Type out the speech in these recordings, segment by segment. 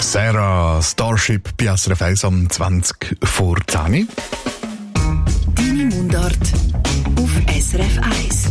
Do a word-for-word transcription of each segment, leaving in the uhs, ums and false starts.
Sarah, Starship bei S R F eins am zwanzig vor zehn. Deine Mundart auf S R F eins.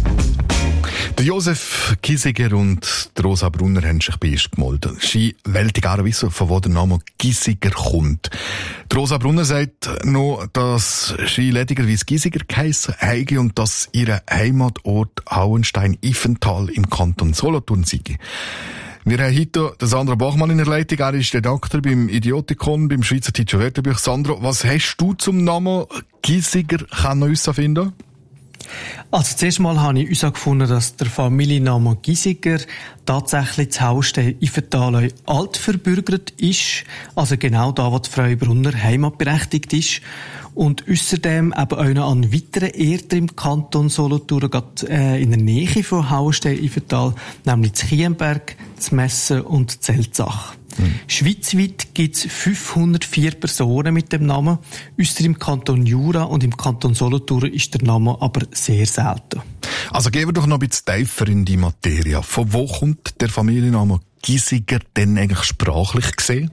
Der Josef Giesiger und die Rosa Brunner haben sich bei uns gemeldet. Sie wollen gerne wissen, von wo der Name Giesiger kommt. Die Rosa Brunner sagt noch, dass sie ledigerweise Giesiger geheissen habe und dass ihr Heimatort Hauenstein-Ifental im Kanton Solothurn sei. Wir haben heute den Sandro Bachmann in der Leitung. Er ist Redakteur beim Idiotikon, beim Schweizerdeutschen Wörterbuch. Sandro, was hast du zum Namen Giesiger herausfinden? Also zuerst mal habe ich herausgefunden, dass der Familienname Giesiger tatsächlich das Hauenstein Ifental alt verbürgert ist. Also genau da, wo die Frau Brunner heimatberechtigt ist. Und ausserdem eben auch noch an weiteren Orten im Kanton Solothurn, gerade äh, in der Nähe von Hauenstein Ifental, nämlich zu Chiemberg, zu Messen und zu Zelzach. Mhm. Schweizweit gibt es fünfhundertvier Personen mit dem Namen. Ausser im Kanton Jura und im Kanton Solothurn ist der Name aber sehr selten. Also gehen wir doch noch ein bisschen tiefer in die Materie. Von wo kommt der Familienname Giesiger denn eigentlich sprachlich gesehen?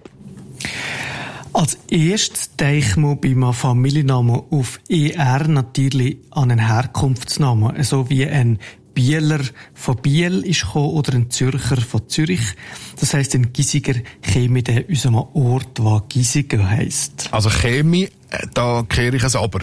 Als erstes denken wir beim Familiennamen auf E R natürlich an einen Herkunftsnamen, so wie ein Bieler von Biel ist gekommen oder ein Zürcher von Zürich. Das heisst, ein Giesiger käme aus unserem Ort, der Giesiger heisst. Also käme, da kehre ich es aber.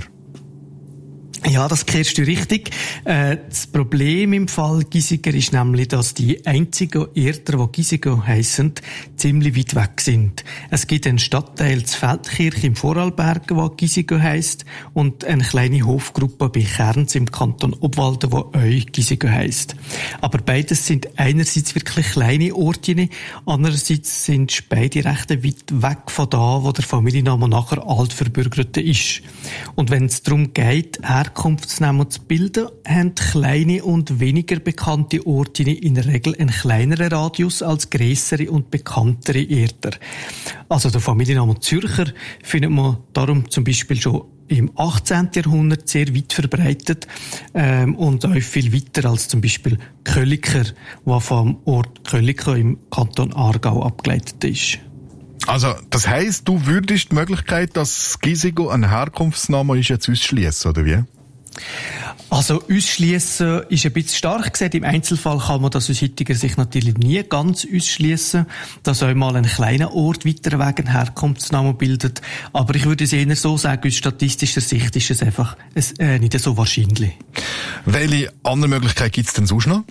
Ja, das kehrst du richtig. Äh, das Problem im Fall Giesiger ist nämlich, dass die einzigen Orte, die Giesiger heissen, ziemlich weit weg sind. Es gibt einen Stadtteil zu Feldkirch im Vorarlberg, der Giesiger heisst, und eine kleine Hofgruppe bei Kerns im Kanton Obwalden, die auch Giesiger heisst. Aber beides sind einerseits wirklich kleine Orte, andererseits sind beide recht weit weg von da, wo der Familienname nachher altverbürgerte ist. Und wenn es darum geht, Herkunftsnamen zu bilden, haben kleine und weniger bekannte Orte in der Regel einen kleineren Radius als grössere und bekanntere Orte. Also der Familienname Zürcher findet man darum zum Beispiel schon im achtzehnten Jahrhundert sehr weit verbreitet ähm, und auch viel weiter als zum Beispiel Kölliker, der vom Ort Kölliker im Kanton Aargau abgeleitet ist. Also, das heisst, du würdest die Möglichkeit, dass Giesiger ein Herkunftsname ist, jetzt ausschliessen, oder wie? Also, ausschliessen ist ein bisschen stark gesagt. Im Einzelfall kann man das aus heutiger Sicht natürlich nie ganz ausschliessen, dass auch mal ein kleiner Ort weiter weg einen Herkunftsnamen bildet. Aber ich würde es eher so sagen, aus statistischer Sicht ist es einfach äh, nicht so wahrscheinlich. Welche andere Möglichkeit gibt es denn sonst noch?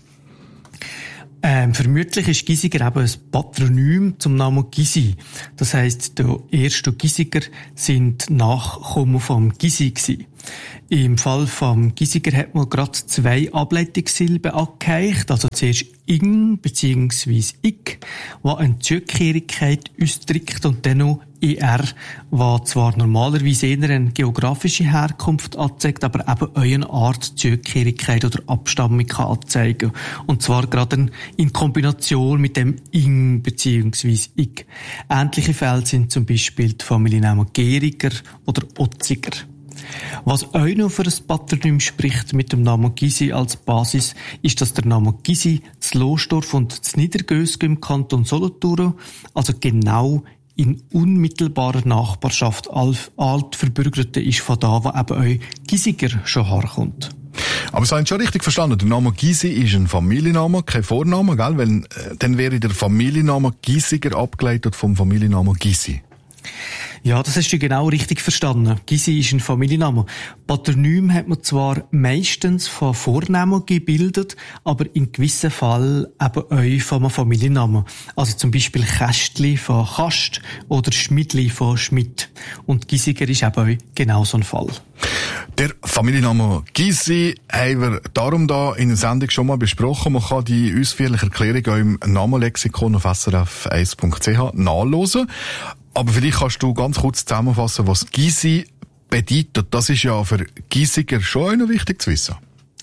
Ähm, vermutlich ist Giesiger eben ein Patronym zum Namen Gysi. Das heisst, der erste Giesiger sind Nachkommen vom Gysi gewesen. Im Fall vom Giesiger hat man gerade zwei Ableitungssilben angehängt, also zuerst ing bzw. ik, was eine Zugehörigkeit ausdrückt, und dann noch er, was zwar normalerweise eher eine geografische Herkunft anzeigt, aber eben auch eine Art Zugehörigkeit oder Abstammung kann anzeigen. Und zwar gerade in Kombination mit dem ing bzw. ik. Ähnliche Fälle sind zum Beispiel die Familiennamen Geriger oder Otziger. Was auch noch für ein Patronym spricht mit dem Namen Gysi als Basis, ist, dass der Name Gysi zu Lostorf und zu Niedergösgen im Kanton Solothurn, also genau in unmittelbarer Nachbarschaft altverbürgerte ist von da, wo eben auch Giesiger schon herkommt. Aber Sie haben schon richtig verstanden, der Name Gysi ist ein Familienname, kein Vorname, gell? Weil, äh, dann wäre der Familienname Giesiger abgeleitet vom Familiennamen Gysi. Ja, das hast du genau richtig verstanden. Gysi ist ein Familienname. Patronym hat man zwar meistens von Vornamen gebildet, aber in gewissen Fällen eben auch von einem Familiennamen. Also zum Beispiel Kästli von Kast oder Schmidli von Schmidt. Und Giesiger ist eben auch genau so ein Fall. Der Familienname Gysi haben wir darum da in der Sendung schon mal besprochen. Man kann die ausführliche Erklärung auch im Namenlexikon auf S R F eins Punkt C H nachlesen. Aber vielleicht kannst du ganz kurz zusammenfassen, was Gysi bedeutet. Das ist ja für Giesiger schon noch wichtig zu wissen.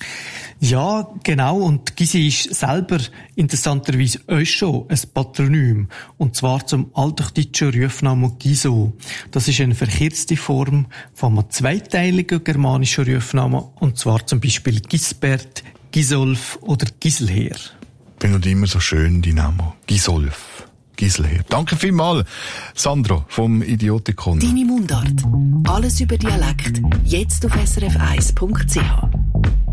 Ja, genau. Und Gysi ist selber interessanterweise auch schon ein Patronym. Und zwar zum althochdeutschen Rufnamen Giso. Das ist eine verkürzte Form von einem zweiteiligen germanischen Rufnamen. Und zwar zum Beispiel Gisbert, Gisolf oder Giselher. Ich finde immer so schön die Namen. Gisolf. Giselher. Danke vielmals, Sandro vom Idiotikon. Deine Mundart. Alles über Dialekt. Jetzt auf s r f eins punkt c h.